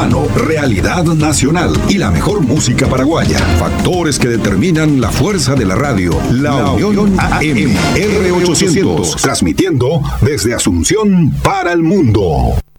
humano, realidad nacional y la mejor música paraguaya. Factores que determinan la fuerza de la radio. La Unión AM, R800, transmitiendo desde Asunción para el mundo.